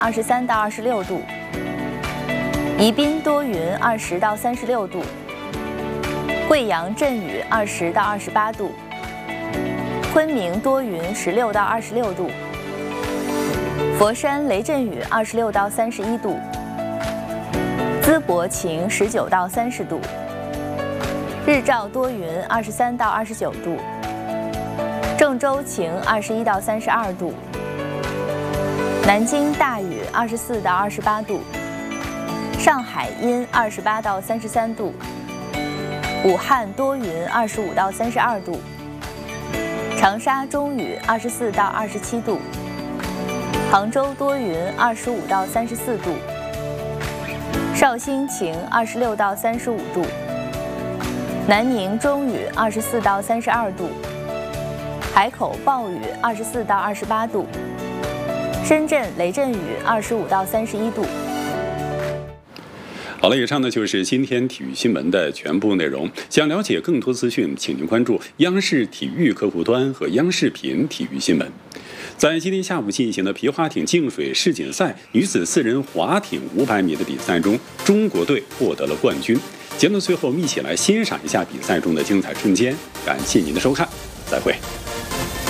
23到26度，宜宾多云20到36度，贵阳阵雨20到28度，昆明多云16到26度，佛山雷阵雨26到31度，淄博晴19到30度，日照多云23到29度，郑州晴21到32度，南京大雨24到28度，上海阴28到33度，武汉多云25到32度，长沙中雨24到27度，杭州多云25到34度，绍兴晴26到35度，南宁中雨24到32度，海口暴雨24到28度，深圳雷阵雨25到31度。 好了，以上呢就是今天体育新闻的全部内容。想了解更多资讯，请您关注央视体育客户端和央视频体育新闻。在今天下午进行的皮划艇净水世锦赛女子4人划艇500米的比赛中，中国队获得了冠军。节目最后，我们一起来欣赏一下比赛中的精彩瞬间。感谢您的收看，再会。